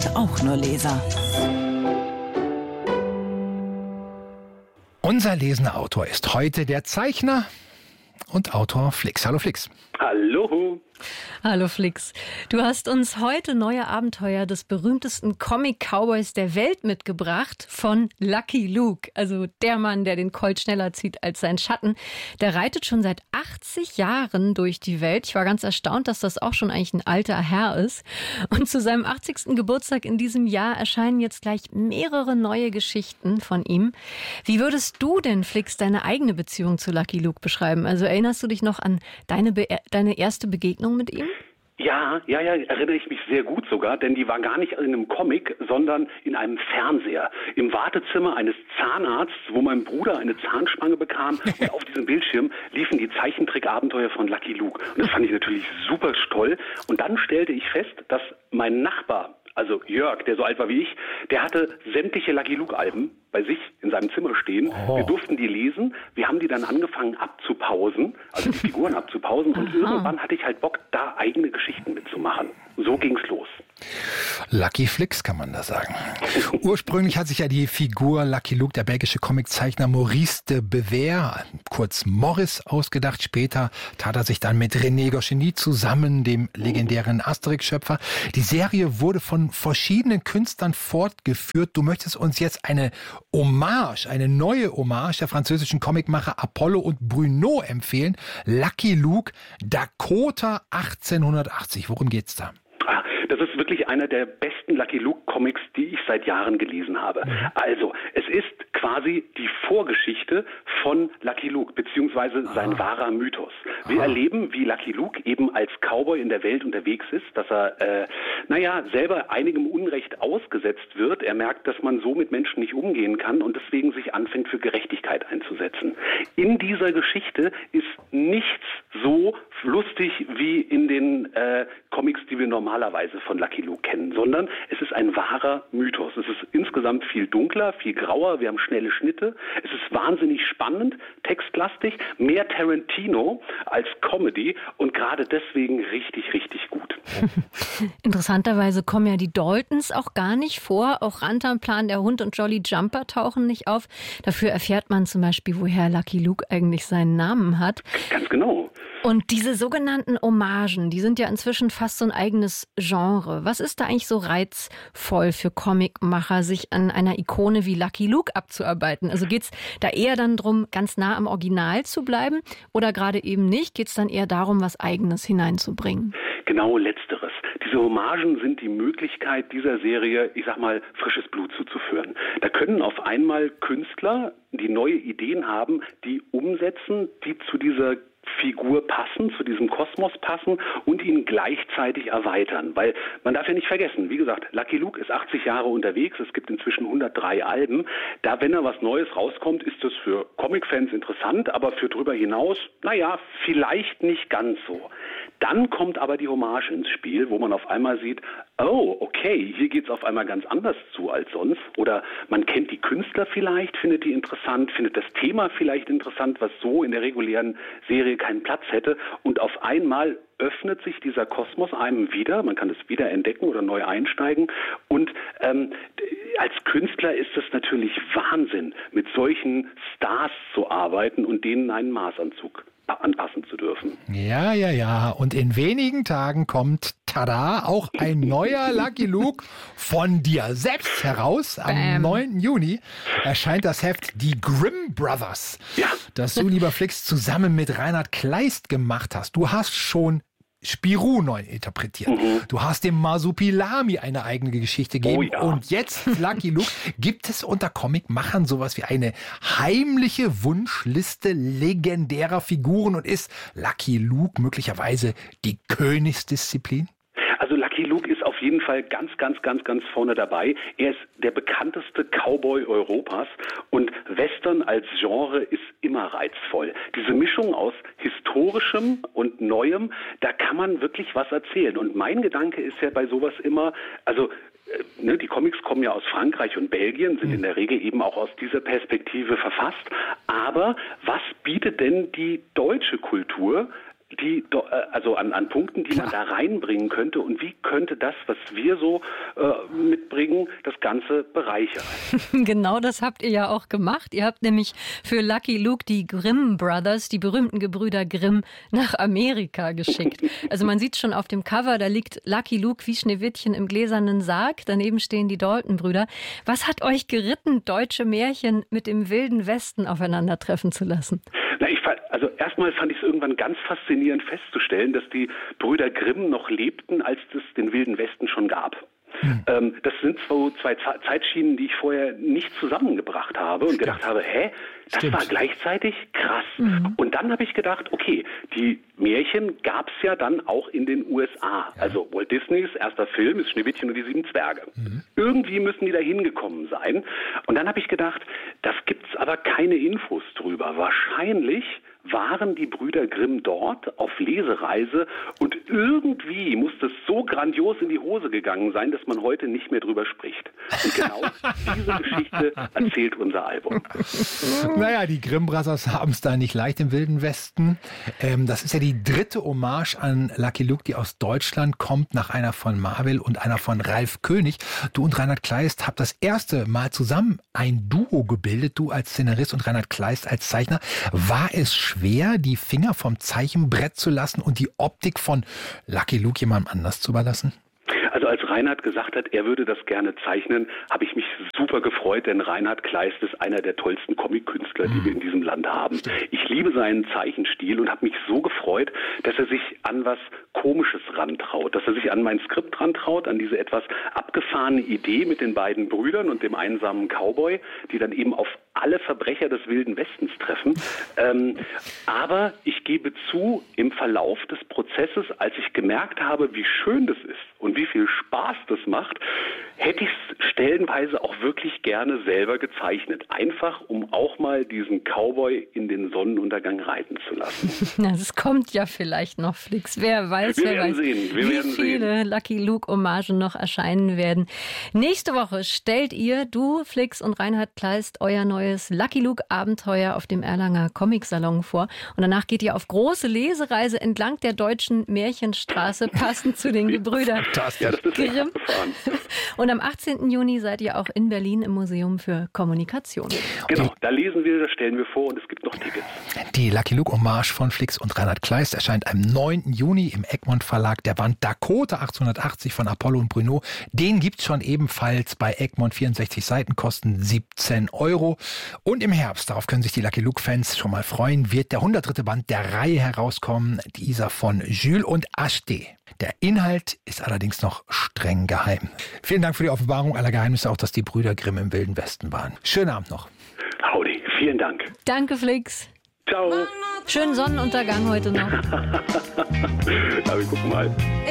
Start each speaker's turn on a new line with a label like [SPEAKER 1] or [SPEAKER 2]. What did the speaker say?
[SPEAKER 1] sind auch nur Leser.
[SPEAKER 2] Unser lesender Autor ist heute der Zeichner und Autor Flix. Hallo Flix.
[SPEAKER 3] Hallo.
[SPEAKER 4] Hallo Flix. Du hast uns heute neue Abenteuer des berühmtesten Comic-Cowboys der Welt mitgebracht von Lucky Luke. Also der Mann, der den Colt schneller zieht als sein Schatten. Der reitet schon seit 80 Jahren durch die Welt. Ich war ganz erstaunt, dass das auch schon eigentlich ein alter Herr ist. Und zu seinem 80. Geburtstag in diesem Jahr erscheinen jetzt gleich mehrere neue Geschichten von ihm. Wie würdest du denn, Flix, deine eigene Beziehung zu Lucky Luke beschreiben? Also erinnerst du dich noch an deine erste Begegnung mit ihm?
[SPEAKER 3] Ja, erinnere ich mich sehr gut sogar, denn die war gar nicht in einem Comic, sondern in einem Fernseher. Im Wartezimmer eines Zahnarztes, wo mein Bruder eine Zahnspange bekam und auf diesem Bildschirm liefen die Zeichentrickabenteuer von Lucky Luke. Und das fand ich natürlich super toll. Und dann stellte ich fest, dass mein Nachbar, also Jörg, der so alt war wie ich, der hatte sämtliche Lucky Luke-Alben bei sich in seinem Zimmer stehen. Oh. Wir durften die lesen. Wir haben die dann angefangen abzupausen, also die Figuren abzupausen. Und irgendwann hatte ich halt Bock, da eigene Geschichten mitzumachen. So ging's los.
[SPEAKER 2] Lucky Flix kann man da sagen. Ursprünglich hat sich ja die Figur Lucky Luke der belgische Comiczeichner Maurice de Bever, kurz Morris, ausgedacht. Später tat er sich dann mit René Goscinny zusammen, dem legendären Asterix-Schöpfer. Die Serie wurde von verschiedenen Künstlern fortgeführt. Du möchtest uns jetzt eine neue Hommage der französischen Comicmacher Apollo und Bruno empfehlen. Lucky Luke, Dakota 1880. Worum geht's da?
[SPEAKER 3] Das ist wirklich einer der besten Lucky Luke Comics, die ich seit Jahren gelesen habe. Also, es ist quasi die Vorgeschichte von Lucky Luke, beziehungsweise sein wahrer Mythos. Wir erleben, wie Lucky Luke eben als Cowboy in der Welt unterwegs ist, dass er, selber einigem Unrecht ausgesetzt wird. Er merkt, dass man so mit Menschen nicht umgehen kann und deswegen sich anfängt, für Gerechtigkeit einzusetzen. In dieser Geschichte ist nichts so lustig wie in den Comics, die wir normalerweise von Lucky Luke kennen, sondern es ist ein wahrer Mythos. Es ist insgesamt viel dunkler, viel grauer, wir haben schnelle Schnitte, es ist wahnsinnig spannend, textlastig, mehr Tarantino als Comedy und gerade deswegen richtig, richtig gut.
[SPEAKER 4] Interessanterweise kommen ja die Daltons auch gar nicht vor, auch Rantanplan, der Hund und Jolly Jumper tauchen nicht auf. Dafür erfährt man zum Beispiel, woher Lucky Luke eigentlich seinen Namen hat.
[SPEAKER 3] Ganz genau.
[SPEAKER 4] Und diese sogenannten Hommagen, die sind ja inzwischen fast so ein eigenes Genre. Was ist da eigentlich so reizvoll für Comicmacher, sich an einer Ikone wie Lucky Luke abzuarbeiten? Also geht's da eher dann darum, ganz nah am Original zu bleiben oder gerade eben nicht? Geht's dann eher darum, was Eigenes hineinzubringen?
[SPEAKER 3] Genau Letzteres. Diese Hommagen sind die Möglichkeit dieser Serie, ich sag mal, frisches Blut zuzuführen. Da können auf einmal Künstler, die neue Ideen haben, die umsetzen, die zu dieser Figur passen, zu diesem Kosmos passen und ihn gleichzeitig erweitern. Weil man darf ja nicht vergessen, wie gesagt, Lucky Luke ist 80 Jahre unterwegs, es gibt inzwischen 103 Alben. Da, wenn er was Neues rauskommt, ist das für Comic-Fans interessant, aber für drüber hinaus, vielleicht nicht ganz so. Dann kommt aber die Hommage ins Spiel, wo man auf einmal sieht, oh, okay, hier geht's auf einmal ganz anders zu als sonst. Oder man kennt die Künstler vielleicht, findet die interessant, findet das Thema vielleicht interessant, was so in der regulären Serie keinen Platz hätte. Und auf einmal öffnet sich dieser Kosmos einem wieder, man kann es wieder entdecken oder neu einsteigen. Und als Künstler ist es natürlich Wahnsinn, mit solchen Stars zu arbeiten und denen einen Maßanzug anpassen zu dürfen.
[SPEAKER 2] Ja. Und in wenigen Tagen kommt, tada, auch ein neuer Lucky Luke von dir selbst heraus. Am 9. Juni erscheint das Heft Die Grimm Brothers, das du, lieber Flix, zusammen mit Reinhard Kleist gemacht hast. Du hast schon Spirou neu interpretiert. Du hast dem Masupilami eine eigene Geschichte gegeben. Oh ja. Und jetzt, Lucky Luke, gibt es unter Comicmachern sowas wie eine heimliche Wunschliste legendärer Figuren und ist Lucky Luke möglicherweise die Königsdisziplin?
[SPEAKER 3] Also Lucky Luke ist auf jeden Fall ganz vorne dabei. Er ist der bekannteste Cowboy Europas und Western als Genre ist immer reizvoll. Diese Mischung aus Historischem und Neuem, da kann man wirklich was erzählen. Und mein Gedanke ist ja bei sowas immer, die Comics kommen ja aus Frankreich und Belgien, sind in der Regel eben auch aus dieser Perspektive verfasst. Aber was bietet denn die deutsche Kultur an Punkten, die man da reinbringen könnte und wie könnte das, was wir so mitbringen, das Ganze bereichern.
[SPEAKER 4] Genau das habt ihr ja auch gemacht. Ihr habt nämlich für Lucky Luke die Grimm Brothers, die berühmten Gebrüder Grimm, nach Amerika geschickt. Also man sieht schon auf dem Cover, da liegt Lucky Luke wie Schneewittchen im gläsernen Sarg. Daneben stehen die Dalton-Brüder. Was hat euch geritten, deutsche Märchen mit dem Wilden Westen aufeinandertreffen zu lassen?
[SPEAKER 3] Erstmal fand ich es irgendwann ganz faszinierend festzustellen, dass die Brüder Grimm noch lebten, als es den Wilden Westen schon gab. Das sind so zwei Zeitschienen, die ich vorher nicht zusammengebracht habe und gedacht habe, das war gleichzeitig krass. Und dann habe ich gedacht, okay, die Märchen gab es ja dann auch in den USA. Ja. Also Walt Disneys erster Film ist Schneewittchen und die 7 Zwerge. Irgendwie müssen die da hingekommen sein. Und dann habe ich gedacht, das gibt's aber keine Infos drüber. Wahrscheinlich waren die Brüder Grimm dort auf Lesereise und irgendwie muss das so grandios in die Hose gegangen sein, dass man heute nicht mehr drüber spricht. Und genau diese Geschichte erzählt unser Album.
[SPEAKER 2] Naja, die Grimm Brothers haben es da nicht leicht im Wilden Westen. Das ist ja die dritte Hommage an Lucky Luke, die aus Deutschland kommt, nach einer von Marvel und einer von Ralf König. Du und Reinhard Kleist habt das erste Mal zusammen ein Duo gebildet, du als Szenarist und Reinhard Kleist als Zeichner. War es schwer, die Finger vom Zeichenbrett zu lassen und die Optik von Lucky Luke jemandem anders zu überlassen?
[SPEAKER 3] Also als Reinhard gesagt hat, er würde das gerne zeichnen, habe ich mich super gefreut, denn Reinhard Kleist ist einer der tollsten Comic-Künstler, die wir in diesem Land haben. Ich liebe seinen Zeichenstil und habe mich so gefreut, dass er sich an was Komisches rantraut, dass er sich an mein Skript rantraut, an diese etwas abgefahrene Idee mit den beiden Brüdern und dem einsamen Cowboy, die dann eben auf alle Verbrecher des Wilden Westens treffen. Aber ich gebe zu, im Verlauf des Prozesses, als ich gemerkt habe, wie schön das ist und wie viel Spaß das macht, hätte ich es stellenweise auch wirklich gerne selber gezeichnet. Einfach, um auch mal diesen Cowboy in den Sonnenuntergang reiten zu lassen.
[SPEAKER 4] Na, das kommt ja vielleicht noch, Flix. Wer weiß, wie viele Lucky Luke-Hommagen noch erscheinen werden. Nächste Woche stellt ihr, du, Flix und Reinhard Kleist, euer neues Lucky Luke-Abenteuer auf dem Erlanger Comic-Salon vor. Und danach geht ihr auf große Lesereise entlang der deutschen Märchenstraße, passend zu den Gebrüdern Grimm. Und am 18. Juni seid ihr auch in Berlin im Museum für Kommunikation.
[SPEAKER 3] Genau, da lesen wir, das stellen wir vor und es gibt noch Tickets.
[SPEAKER 2] Die Lucky Luke Hommage von Flix und Reinhard Kleist erscheint am 9. Juni im Egmont Verlag. Der Band Dakota 1880 von Apollo und Bruno, den gibt's schon ebenfalls bei Egmont, 64 Seiten, kosten 17 €. Und im Herbst, darauf können sich die Lucky Luke Fans schon mal freuen, wird der 103. Band der Reihe herauskommen, dieser von Jules und Acheté. Der Inhalt ist allerdings noch streng geheim. Vielen Dank für die Offenbarung aller Geheimnisse, auch dass die Brüder Grimm im Wilden Westen waren. Schönen Abend noch.
[SPEAKER 3] Howdy, vielen Dank.
[SPEAKER 4] Danke, Flix.
[SPEAKER 3] Ciao.
[SPEAKER 4] Schönen Sonnenuntergang heute noch.
[SPEAKER 3] Aber guck mal.